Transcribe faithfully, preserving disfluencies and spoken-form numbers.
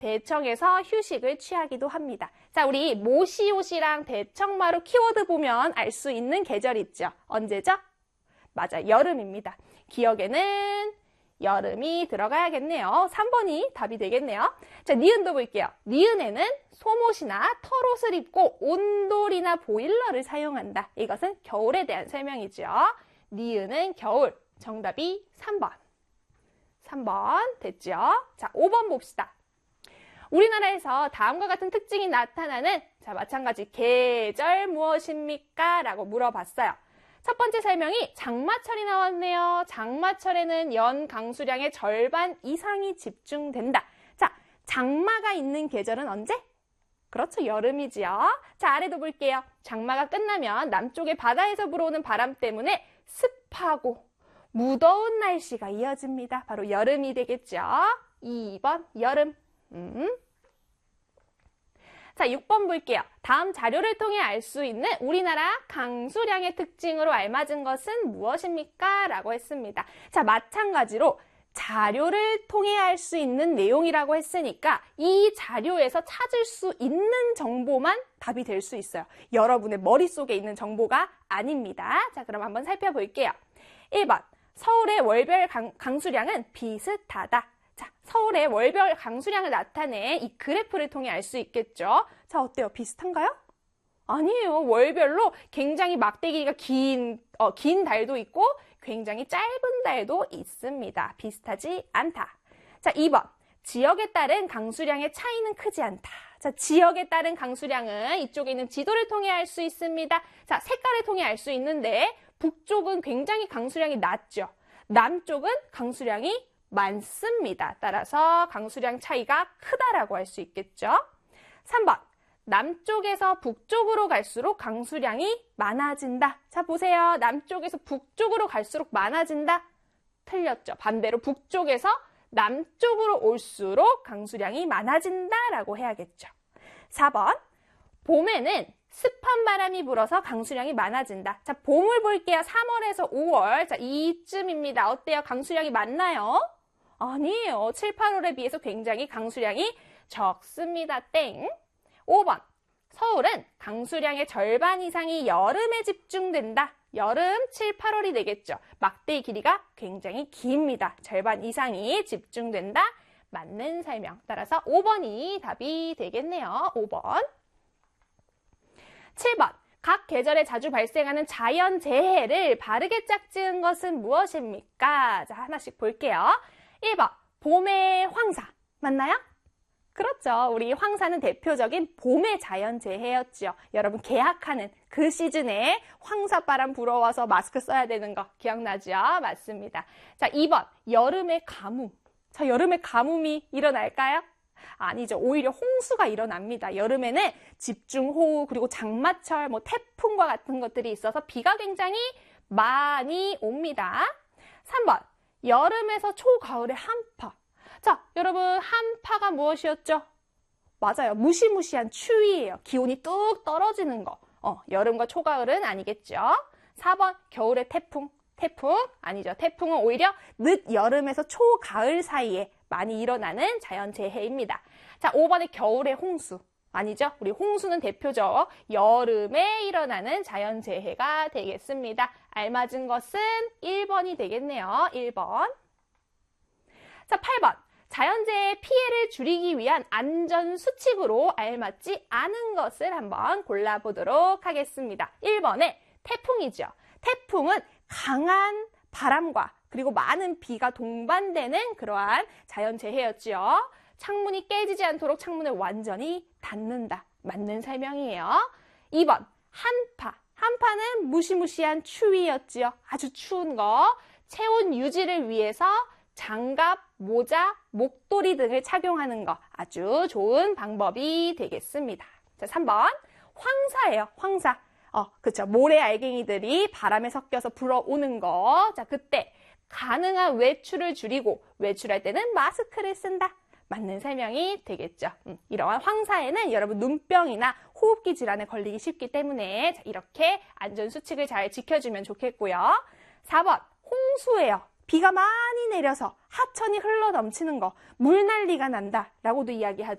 대청에서 휴식을 취하기도 합니다. 자, 우리 모시옷이랑 대청마루 키워드 보면 알 수 있는 계절 있죠? 언제죠? 맞아, 여름입니다. 기억에는 여름이 들어가야겠네요. 삼 번이 답이 되겠네요. 자, 니은도 볼게요. 니은에는 솜옷이나 털옷을 입고 온돌이나 보일러를 사용한다. 이것은 겨울에 대한 설명이죠. 니은은 겨울. 정답이 삼 번. 삼 번 됐죠? 자, 오 번 봅시다. 우리나라에서 다음과 같은 특징이 나타나는, 자, 마찬가지 계절 무엇입니까? 라고 물어봤어요. 첫 번째 설명이 장마철이 나왔네요. 장마철에는 연 강수량의 절반 이상이 집중된다. 자, 장마가 있는 계절은 언제? 그렇죠, 여름이지요. 자, 아래도 볼게요. 장마가 끝나면 남쪽의 바다에서 불어오는 바람 때문에 습하고 무더운 날씨가 이어집니다. 바로 여름이 되겠죠. 이 번 여름. 음. 자, 육 번 볼게요. 다음 자료를 통해 알 수 있는 우리나라 강수량의 특징으로 알맞은 것은 무엇입니까? 라고 했습니다. 자, 마찬가지로 자료를 통해 알 수 있는 내용이라고 했으니까 이 자료에서 찾을 수 있는 정보만 답이 될 수 있어요. 여러분의 머릿속에 있는 정보가 아닙니다. 자, 그럼 한번 살펴볼게요. 일 번, 서울의 월별 강, 강수량은 비슷하다. 자, 서울의 월별 강수량을 나타낸 이 그래프를 통해 알 수 있겠죠. 자, 어때요? 비슷한가요? 아니에요. 월별로 굉장히 막대기가 긴, 어, 긴 달도 있고 굉장히 짧은 달도 있습니다. 비슷하지 않다. 자, 이 번. 지역에 따른 강수량의 차이는 크지 않다. 자, 지역에 따른 강수량은 이쪽에 있는 지도를 통해 알 수 있습니다. 자, 색깔을 통해 알 수 있는데 북쪽은 굉장히 강수량이 낮죠. 남쪽은 강수량이 많습니다. 따라서 강수량 차이가 크다라고 할 수 있겠죠. 삼 번. 남쪽에서 북쪽으로 갈수록 강수량이 많아진다. 자, 보세요. 남쪽에서 북쪽으로 갈수록 많아진다. 틀렸죠. 반대로 북쪽에서 남쪽으로 올수록 강수량이 많아진다라고 해야겠죠. 사 번. 봄에는 습한 바람이 불어서 강수량이 많아진다. 자, 봄을 볼게요. 삼월에서 오월. 자, 이쯤입니다. 어때요? 강수량이 많나요? 아니에요. 칠, 팔월에 비해서 굉장히 강수량이 적습니다. 땡. 오 번. 서울은 강수량의 절반 이상이 여름에 집중된다. 여름 칠, 팔월이 되겠죠. 막대의 길이가 굉장히 깁니다. 절반 이상이 집중된다. 맞는 설명. 따라서 오 번이 답이 되겠네요. 오 번. 칠 번. 각 계절에 자주 발생하는 자연재해를 바르게 짝지은 것은 무엇입니까? 자, 하나씩 볼게요. 일 번. 봄의 황사. 맞나요? 그렇죠. 우리 황사는 대표적인 봄의 자연재해였죠. 여러분 개학하는 그 시즌에 황사바람 불어와서 마스크 써야 되는 거 기억나죠? 맞습니다. 자, 이 번. 여름의 가뭄. 자, 여름에 가뭄이 일어날까요? 아니죠. 오히려 홍수가 일어납니다. 여름에는 집중호우 그리고 장마철, 뭐 태풍과 같은 것들이 있어서 비가 굉장히 많이 옵니다. 삼 번. 여름에서 초가을의 한파. 자, 여러분 한파가 무엇이었죠? 맞아요. 무시무시한 추위예요. 기온이 뚝 떨어지는 거. 어, 여름과 초가을은 아니겠죠. 사 번. 겨울의 태풍. 태풍 아니죠. 태풍은 오히려 늦 여름에서 초가을 사이에 많이 일어나는 자연재해입니다. 자, 오 번의 겨울의 홍수. 아니죠. 우리 홍수는 대표적 여름에 일어나는 자연재해가 되겠습니다. 알맞은 것은 일 번이 되겠네요. 일 번. 자, 팔 번. 자연재해 피해를 줄이기 위한 안전수칙으로 알맞지 않은 것을 한번 골라보도록 하겠습니다. 일 번에 태풍이죠. 태풍은 강한 바람과 그리고 많은 비가 동반되는 그러한 자연재해였죠. 창문이 깨지지 않도록 창문을 완전히 닫는다. 맞는 설명이에요. 이 번. 한파. 한파는 무시무시한 추위였지요. 아주 추운 거. 체온 유지를 위해서 장갑, 모자, 목도리 등을 착용하는 거 아주 좋은 방법이 되겠습니다. 자, 삼 번. 황사예요. 황사. 어, 그쵸. 모래 알갱이들이 바람에 섞여서 불어오는 거. 자, 그때 가능한 외출을 줄이고 외출할 때는 마스크를 쓴다. 맞는 설명이 되겠죠. 음, 이러한 황사에는 여러분 눈병이나 호흡기 질환에 걸리기 쉽기 때문에 자, 이렇게 안전수칙을 잘 지켜주면 좋겠고요. 사 번. 홍수예요. 비가 많이 내려서 하천이 흘러 넘치는 거, 물난리가 난다라고도 이야기하죠.